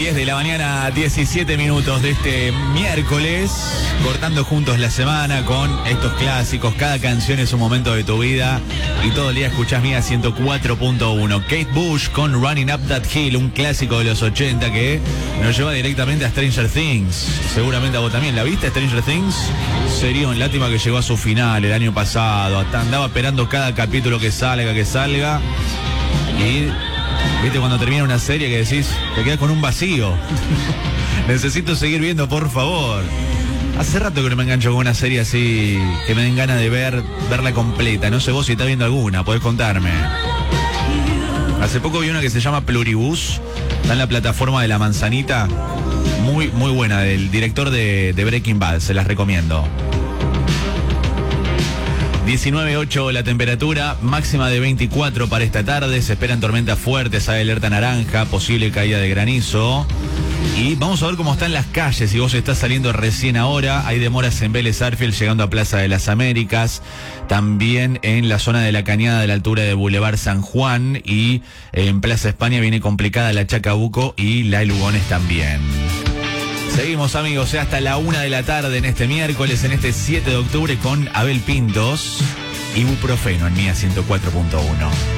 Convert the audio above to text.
10 de la mañana, 17 minutos de este miércoles, cortando juntos la semana con estos clásicos. Cada canción es un momento de tu vida y todo el día escuchás Mía 104.1. Kate Bush con Running Up That Hill, un clásico de los 80 que nos lleva directamente a Stranger Things. Seguramente a vos también. ¿La viste, Stranger Things? Sería un lástima que llegó a su final el año pasado. Hasta andaba esperando cada capítulo que salga. Y viste cuando termina una serie que decís, te quedas con un vacío. Necesito seguir viendo, por favor. Hace rato que no me engancho con una serie así que me den ganas de verla completa. No sé vos si estás viendo alguna, podés contarme. Hace poco vi una que se llama Pluribus. Está en la plataforma de La Manzanita. Muy buena, del director de Breaking Bad. Se las recomiendo. 19.8 la temperatura, máxima de 24 para esta tarde. Se esperan tormentas fuertes, hay alerta naranja, posible caída de granizo. Y vamos a ver cómo están las calles. Si vos estás saliendo recién ahora, hay demoras en Vélez Sarsfield llegando a Plaza de las Américas. También en la zona de La Cañada, de la altura de Boulevard San Juan. Y en Plaza España viene complicada la Chacabuco y la Lugones también. Seguimos, amigos, hasta la 1 de la tarde en este miércoles, en este 7 de octubre, con Abel Pintos, Ibuprofeno en Mía 104.1.